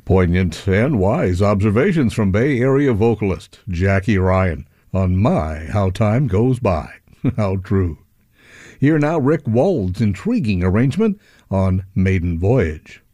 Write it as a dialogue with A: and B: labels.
A: Poignant and wise observations from Bay Area vocalist Jackie Ryan on My How Time Goes By. How true. Hear now Rick Wald's intriguing arrangement on Maiden Voyage.